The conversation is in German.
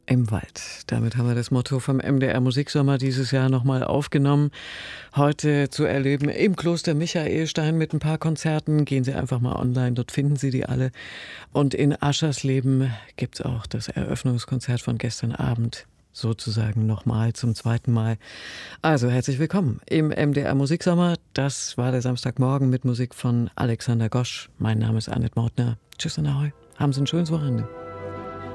im Wald. Damit haben wir das Motto vom MDR Musiksommer dieses Jahr nochmal aufgenommen. Heute zu erleben im Kloster Michaelstein mit ein paar Konzerten. Gehen Sie einfach mal online, dort finden Sie die alle. Und in Aschersleben gibt es auch das Eröffnungskonzert von gestern Abend. Sozusagen nochmal zum zweiten Mal. Also herzlich willkommen im MDR Musiksommer. Das war der Samstagmorgen mit Musik von Alexander Gosch. Mein Name ist Annette Mautner. Tschüss und ahoi. Haben Sie ein schönes Wochenende.